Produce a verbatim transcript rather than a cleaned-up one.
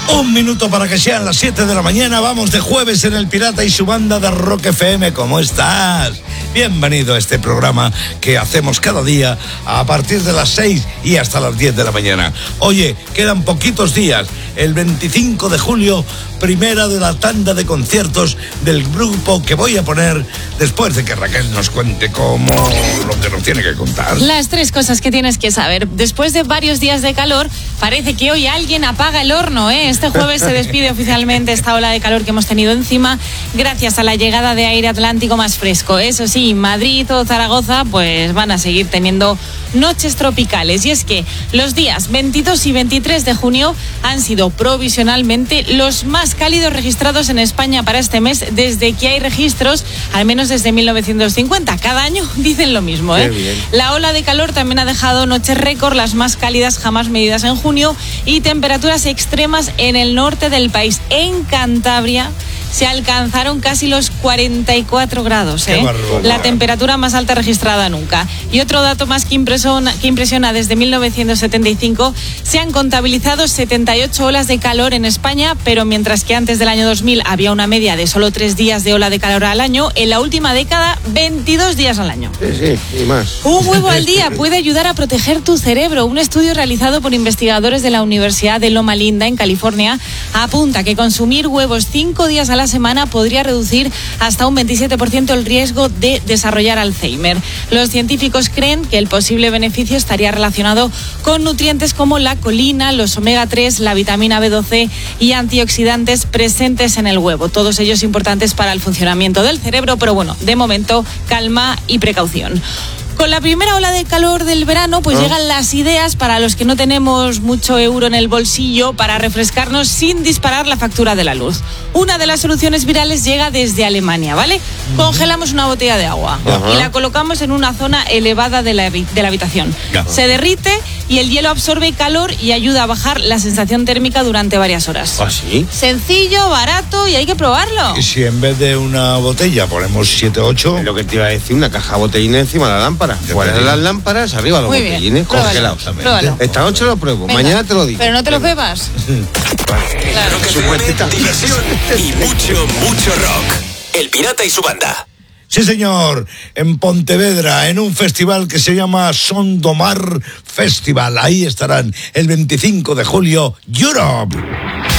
Un minuto para que sean las siete de la mañana. Vamos de jueves en El Pirata y su banda de Rock F M. ¿Cómo estás? Bienvenido a este programa que hacemos cada día a partir de las seis y hasta las diez de la mañana. Oye, quedan poquitos días. El veinticinco de julio, primera de la tanda de conciertos del grupo que voy a poner después de que Raquel nos cuente cómo lo que nos tiene que contar. Las tres cosas que tienes que saber. Después de varios días de calor, parece que hoy alguien apaga el horno, ¿eh? Este jueves se despide oficialmente esta ola de calor que hemos tenido encima gracias a la llegada de aire atlántico más fresco. Eso sí, Madrid o Zaragoza pues van a seguir teniendo noches tropicales. Y es que los días veintidós y veintitrés de junio han sido provisionalmente los más cálidos registrados en España para este mes desde que hay registros, al menos desde mil novecientos cincuenta. Cada año dicen lo mismo, ¿eh? La ola de calor también ha dejado noches récord, las más cálidas jamás medidas en junio, y temperaturas extremas en el norte del país. En Cantabria se alcanzaron casi los cuarenta y cuatro grados, ¿eh? La temperatura más alta registrada nunca. Y otro dato más que impresiona, que impresiona, desde mil novecientos setenta y cinco se han contabilizado setenta y ocho olas de calor en España, pero mientras que antes del año dos mil había una media de solo tres días de ola de calor al año, en la última década veintidós días al año. Sí, sí, y más. Un huevo al día puede ayudar a proteger tu cerebro. Un estudio realizado por investigadores de la Universidad de Loma Linda, en California, apunta que consumir huevos cinco días a la semana podría reducir hasta un veintisiete por ciento el riesgo de desarrollar Alzheimer. Los científicos creen que el posible beneficio estaría relacionado con nutrientes como la colina, los omega tres, la vitamina B doce y antioxidantes presentes en el huevo. Todos ellos importantes para el funcionamiento del cerebro, pero bueno, de momento, calma y precaución. Con la primera ola de calor del verano, pues ¿Ah? llegan las ideas para los que no tenemos mucho euro en el bolsillo para refrescarnos sin disparar la factura de la luz. Una de las soluciones virales llega desde Alemania, ¿vale? Uh-huh. Congelamos una botella de agua uh-huh. y la colocamos en una zona elevada de la, de la habitación. Uh-huh. Se derrite y el hielo absorbe calor y ayuda a bajar la sensación térmica durante varias horas. ¿Ah, sí? Sencillo, barato y hay que probarlo. ¿Y si en vez de una botella ponemos siete o ocho? Es lo que te iba a decir, una caja botellina encima de la lámpara. Fuera de las lámparas, arriba los Muy botellines bien. congelados. Pruébalo. Esta noche lo pruebo, Venga. Mañana te lo digo. Pero no te lo bebas. Claro que Supuestita. diversión y mucho, mucho rock. El Pirata y su banda. Sí, señor, en Pontevedra, en un festival que se llama Sondomar Festival. Ahí estarán el veinticinco de julio, Europe.